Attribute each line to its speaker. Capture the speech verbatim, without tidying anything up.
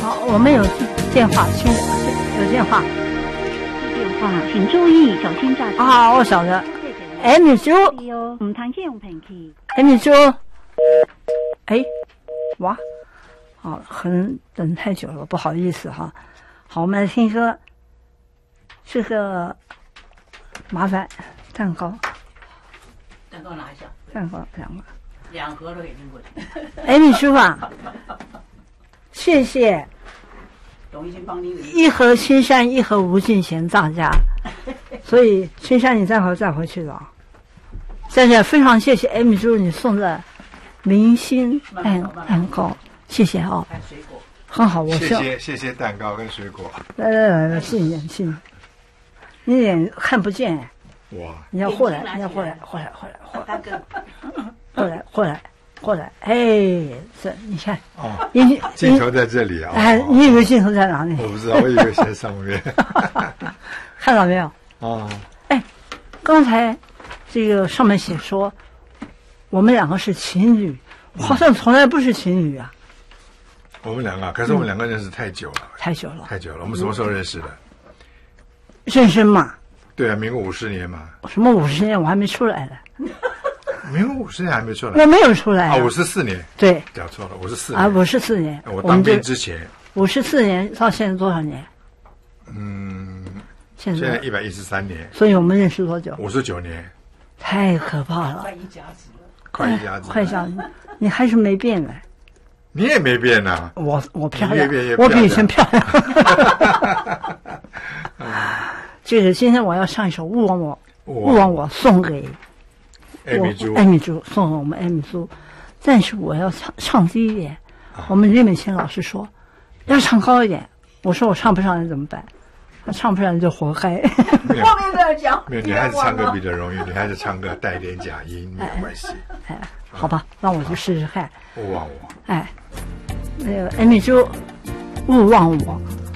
Speaker 1: 好，我们有电话，请有电话。
Speaker 2: 电话，请注意，小心驾驶。
Speaker 1: 啊，我晓得。哎，米珠，
Speaker 2: 唔通借用平器。
Speaker 1: 哎，米珠，哎，哇，好，可能等太久了，不好意思哈。好，我们来听歌。这个麻烦蛋糕，
Speaker 3: 蛋糕拿一下，
Speaker 1: 蛋糕两个，
Speaker 3: 两盒都给拎过去。
Speaker 1: 哎，米叔啊，谢谢。
Speaker 3: 董一新帮您
Speaker 1: 一盒青山，一盒无尽贤大家，所以青山你待会儿再回去了。再见，非常谢谢哎米叔你送的明星蛋蛋糕，谢谢啊、哦，很好，我
Speaker 4: 谢谢谢谢蛋糕跟水果。
Speaker 1: 来来来来，信念信念，你脸看不见哎，
Speaker 4: 哇！
Speaker 1: 你要过来，你要过来，过来，过来，过来，过来，过来，过来，哎，这你看，
Speaker 4: 哦，
Speaker 1: 你
Speaker 4: 镜头在这里啊！
Speaker 1: 哎，你以为镜头在哪里？
Speaker 4: 我不知道，我以为在上面。
Speaker 1: 看到没有？
Speaker 4: 哦，
Speaker 1: 哎，刚才这个上面写说我们两个是情侣，好像从来不是情侣啊。
Speaker 4: 我们两个，可是我们两个认识太久了，
Speaker 1: 太久了，
Speaker 4: 太久了。我们什么时候认识的？
Speaker 1: 认识嘛？
Speaker 4: 对啊，民国五十年嘛。
Speaker 1: 什么五十年？我还没出来呢。
Speaker 4: 民国五十年还没出来。
Speaker 1: 我没有出来啊，
Speaker 4: 五十四年。
Speaker 1: 对，
Speaker 4: 讲错了，五十四
Speaker 1: 啊，五十四年。
Speaker 4: 我当兵之前。
Speaker 1: 五十四年到现在多少年？
Speaker 4: 嗯，
Speaker 1: 现在
Speaker 4: 现在一百一十三年。
Speaker 1: 所以我们认识多久？
Speaker 4: 五十九年。
Speaker 1: 太可怕了，
Speaker 3: 快一甲子了，
Speaker 4: 快一甲子，
Speaker 1: 快一甲子，你还是没变呢。
Speaker 4: 你也没变啊！
Speaker 1: 我我漂亮，
Speaker 4: 越变越
Speaker 1: 我比以前漂亮。这个今天我要唱一首《勿忘我》，勿忘我送给
Speaker 4: 艾米珠，
Speaker 1: 艾米珠送给我们艾米珠，但是我要唱唱低一点。啊、我们李美琴老师说要唱高一点，我说我唱不上来怎么办？他唱不上来就活该。
Speaker 3: 后面都要讲。
Speaker 4: 没有，女孩子唱歌比较容易，女孩子唱歌带一点假音没有关系。
Speaker 1: 哎，好吧，那我就试试看。
Speaker 4: 勿忘我。
Speaker 1: 哎，那个艾米珠，勿忘我。